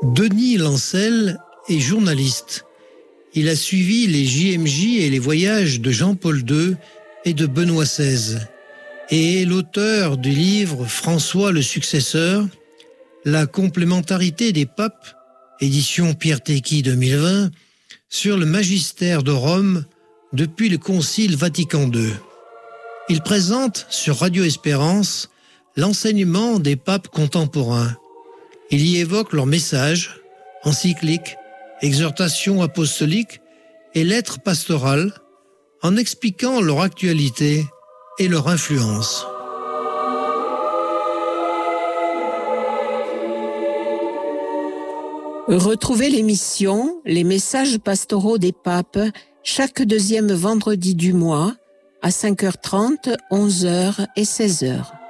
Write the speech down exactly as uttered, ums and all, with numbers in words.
Denis Lancel est journaliste. Il a suivi les J M J et les voyages de Jean-Paul deux et de Benoît seize et est l'auteur du livre François le Successeur, la complémentarité des papes, édition Pierre Tecky deux mille vingt, sur le magistère de Rome depuis le Concile Vatican deux. Il présente sur Radio Espérance l'enseignement des papes contemporains. Il y évoque leurs messages, encycliques, exhortations apostoliques et lettres pastorales, en expliquant leur actualité et leur influence. Retrouvez l'émission Les messages pastoraux des papes chaque deuxième vendredi du mois à cinq heures trente, onze heures et seize heures.